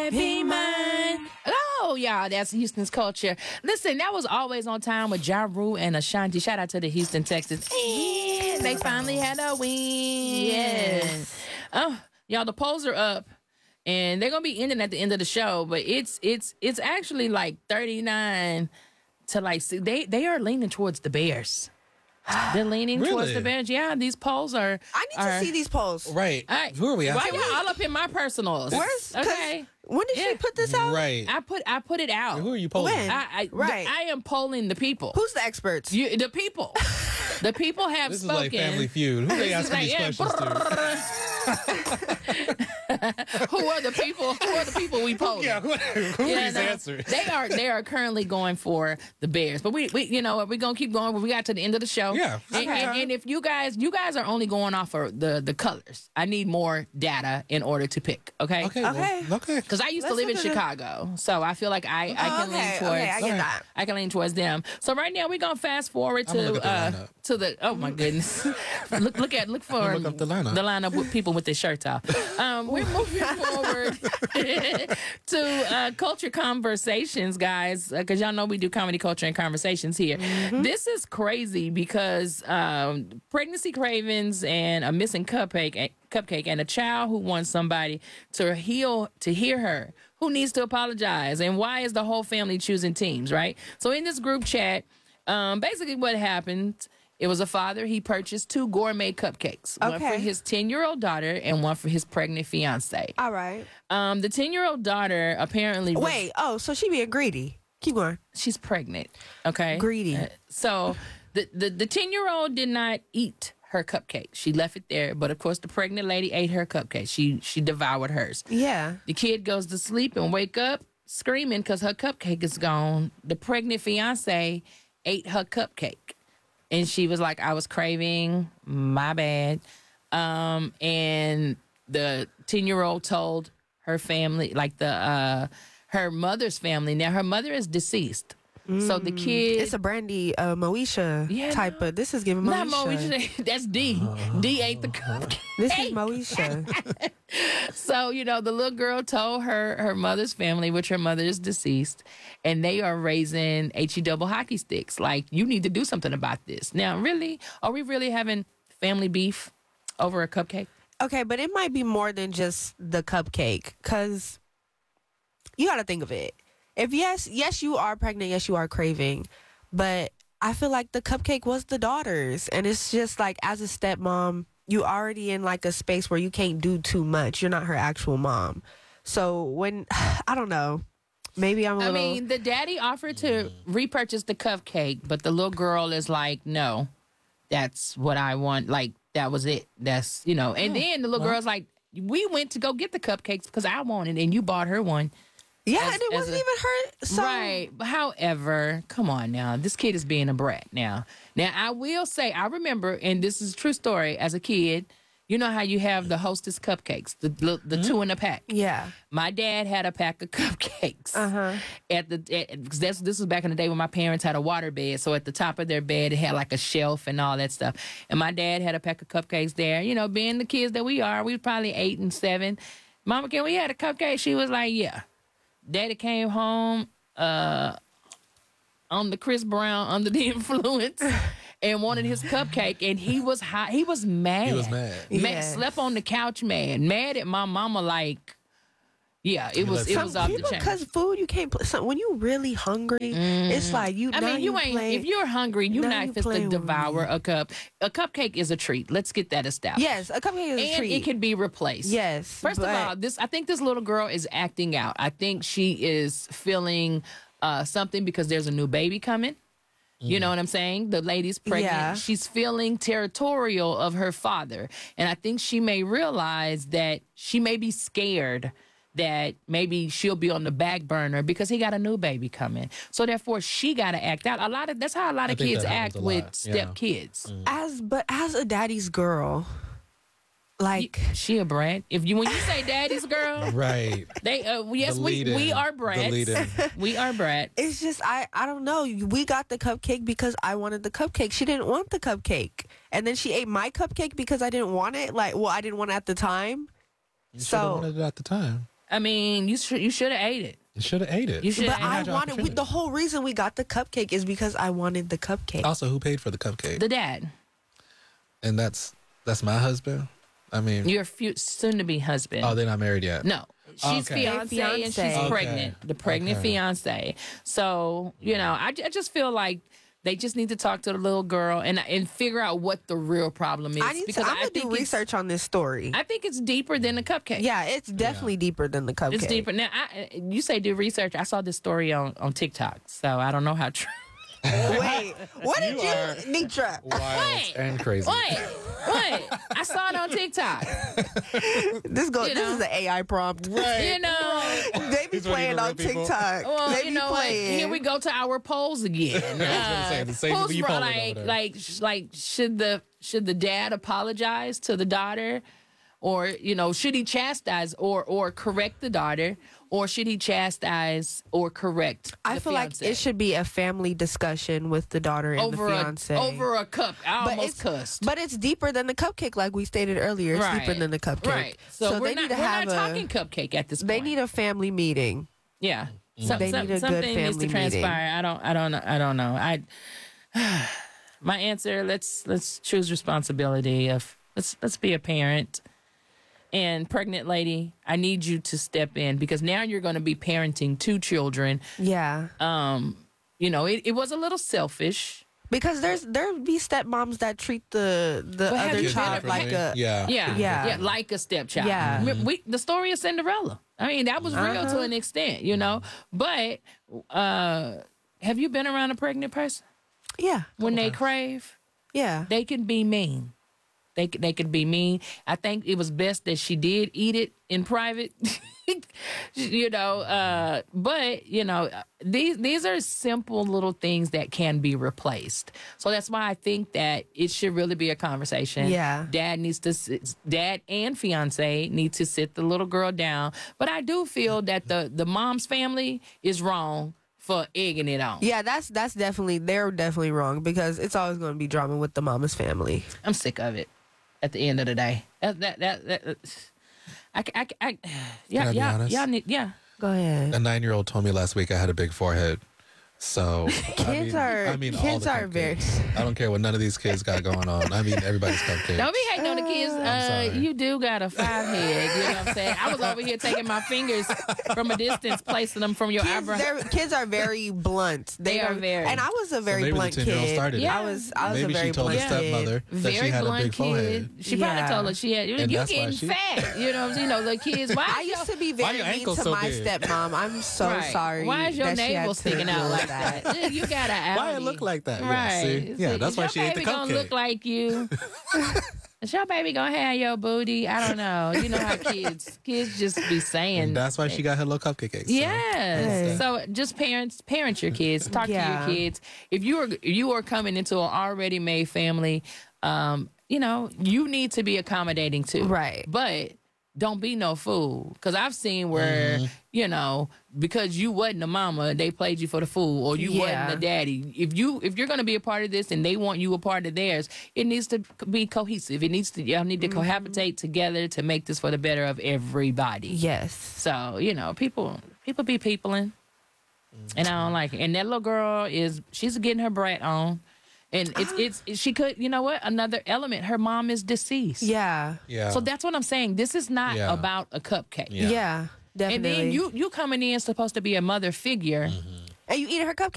be mine. Oh, y'all, that's Houston's culture. Listen, that was Always on Time with Ja Rule and Ashanti. Shout out to the Houston, Texas. And they finally had a win. Yes. Oh, y'all, the polls are up. And they're gonna be ending at the end of the show, but it's actually like 39 to like they are leaning towards the Bears. They're leaning towards the Bears. Yeah, these polls are. I need to see these polls. Right. All right. Who are we Why asking? y'all all up in my personals? Okay. When did she put this out? Right. I put it out. Who are you polling? When? I am polling the people. Who's the experts? The people. The people have This spoken. is like Family Feud. Who are they asking these questions to? Who are the people? Who are the people we polling? Yeah, who are these answers? They are currently going for the Bears, but we you know what, we're gonna keep going when we got to the end of the show. Yeah. And if you guys are only going off of the colors. I need more data in order to pick. Okay. Okay. Because I used to live in Chicago, so I feel like I can lean towards. I get that. I can lean towards them. So right now we're gonna fast forward to the oh my goodness. look for look up the lineup. The lineup with people with their shirts off. We're moving forward to culture conversations, guys, because y'all know we do comedy, culture, and conversations here. Mm-hmm. This is crazy because pregnancy cravings and a missing cupcake and a child who wants somebody to hear her, who needs to apologize, and why is the whole family choosing teams, right? So in this group chat, basically what happened, it was a father. He purchased 2 gourmet cupcakes, one for his 10-year-old daughter and one for his pregnant fiance. All right. The 10-year-old daughter apparently so she being greedy. Keep going. She's pregnant. Okay, greedy. So the 10-year-old did not eat her cupcake. She left it there, but of course the pregnant lady ate her cupcake. She devoured hers. Yeah. The kid goes to sleep and wake up screaming because her cupcake is gone. The pregnant fiance ate her cupcake. And she was like, I was craving, my bad. And the 10-year-old told her family, like her mother's family. Now, her mother is deceased. So the kid... It's a Brandy Moesha type of... This is giving Moesha. Not Moesha. That's D. D ate the cupcake. This is Moesha. So, the little girl told her mother's family, which her mother is deceased, and they are raising HE double hockey sticks. Like, you need to do something about this. Now, really? Are we really having family beef over a cupcake? Okay, but it might be more than just the cupcake, because you got to think of it. If yes, you are pregnant, yes, you are craving, but I feel like the cupcake was the daughter's, and it's just like, as a stepmom, you already in like a space where you can't do too much. You're not her actual mom. So when, I don't know, maybe I'm a little... I mean, the daddy offered to repurchase the cupcake, but the little girl is like, no, that's what I want. Like, that was it. That's, and then the little girl's like, we went to go get the cupcakes because I wanted, and you bought her one. Yeah, and it wasn't even her. So. Right. However, come on now. This kid is being a brat now. Now, I will say, I remember, and this is a true story, as a kid, you know how you have the Hostess cupcakes, the 2 in a pack? Yeah. My dad had a pack of cupcakes. This was back in the day when my parents had a water bed. So at the top of their bed, it had like a shelf and all that stuff. And my dad had a pack of cupcakes there. Being the kids that we are, we were probably 8 and 7. Mama, can we have a cupcake? She was like, yeah. Daddy came home on the Chris Brown under the influence and wanted his cupcake, and he was hot. He was mad. He was mad. Yes. Slept on the couch, mad at my mama. Like, yeah, it was off the chain. Because food, you can't. When you really hungry, it's like you. I mean, you ain't. If you're hungry, you're not fit to devour a cup. A cupcake is a treat. Let's get that established. Yes, a cupcake is a treat. And it can be replaced. Yes. First of all, I think this little girl is acting out. I think she is feeling something because there's a new baby coming. You know what I'm saying? The lady's pregnant. Yeah. She's feeling territorial of her father. And I think she may realize that she may be scared that maybe she'll be on the back burner because he got a new baby coming. So therefore, she got to act out. That's how a lot of kids act with step kids. As a daddy's girl, like she a brat. When you say daddy's girl, right? We are brats. We are brats. It's just I don't know. We got the cupcake because I wanted the cupcake. She didn't want the cupcake, and then she ate my cupcake because I didn't want it. I didn't want it at the time. You should have wanted it at the time. I mean, you should have ate it. You should have ate it. You should. But I your wanted opportunity. the whole reason we got the cupcake is because I wanted the cupcake. Also, who paid for the cupcake? The dad, And that's my husband. I mean, your soon-to-be husband. oh, they're not married yet. No, she's Okay. fiance and she's Fiancé. pregnant. The pregnant Okay. fiance. So I just feel like they just need to talk to the little girl and figure out what the real problem is. I'm gonna do research on this story. I think it's deeper than the cupcake. Yeah, it's definitely deeper than the cupcake. It's deeper. Now, you say do research. I saw this story on TikTok, so I don't know how true. Wait, what did You are- Nitra? Wild Wait. and crazy. Wait. I saw it on TikTok. This know. is an AI prompt. Right. You know. They be These weren't playing even on real people. TikTok. Well, they you be know what? playing. Here we go to our polls again. I was gonna say, the same who's you wrong? polling over there. Like, should the dad apologize to the daughter, or should he chastise or correct the daughter, or should he chastise or correct? I the feel fiance? like it should be a family discussion with the daughter and over the fiance. over a cup. I But almost cussed. But it's deeper than the cupcake, like we stated earlier. It's deeper than the cupcake. Right. So, we're they not, need to we're have not talking cupcake at this point. They need a family meeting. Yeah. They need a good something needs family to transpire. meeting. I don't know. My answer, let's choose responsibility of let's be a parent. And pregnant lady, I need you to step in because now you're going to be parenting 2 children. Yeah. It was a little selfish. Because there be stepmoms that treat the have other you child been- like a Yeah, like a stepchild. Yeah. The story of Cinderella. I mean, that was real to an extent, But have you been around a pregnant person? yeah. When they crave, Yeah. they can be mean. They could be mean. I think it was best that she did eat it in private. But these are simple little things that can be replaced. So that's why I think that it should really be a conversation. Yeah. Dad and fiance need to sit the little girl down. But I do feel that the mom's family is wrong for egging it on. Yeah, that's definitely, they're definitely wrong because it's always going to be drama with the mama's family. I'm sick of it. At the end of the day, I be honest? y'all need, Go ahead. A 9-year-old told me last week I had a big forehead. So Kids are all kids the are very. cupcakes. I don't care what none of these kids got going on. I mean, everybody's cupcakes. Don't be hating on the kids. sorry. You do got a 5 head. You know what I'm saying? I was over here taking my fingers from a distance, placing them from your eyebrow. Kids are very blunt. They are very. And I was a very maybe blunt the 10-year-old kid. started it. Yeah. I was Maybe a very she told blunt her kid. stepmother that Very she had a blunt big kid. forehead. She probably Yeah. told her she had. You And that's getting why she- fat. You know what I'm saying? Little kids. Why? I used to be Why very your mean ankles to so my big? stepmom. I'm so Right. sorry. Why is your that she had navel to sticking out deal like with that? You got an Why it outie. look like that? Yeah, Right. see? Yeah, that's Is why your she ate the baby gonna cupcake. look like you? Is your baby gonna have your booty? I don't know. You know how kids just be saying. And that's why she got her little cupcake cakes. so. Yes. So just parent your kids. Talk Yeah. to your kids. If you are coming into an already made family, you need to be accommodating too. Right. But don't be no fool. Because I've seen where, because you wasn't a mama, they played you for the fool, or you Yeah. wasn't a daddy. If you're gonna be a part of this and they want you a part of theirs, it needs to be cohesive. Y'all need to cohabitate together to make this for the better of everybody. Yes. So, people be peopling. And I don't like it. And that little girl she's getting her brat on. And she could, you know what? Another element, her mom is deceased. Yeah. Yeah. So that's what I'm saying. This is not Yeah. about a cupcake. Yeah. Yeah. And Definitely. then you coming in supposed to be a mother figure. and you eating her cupcake.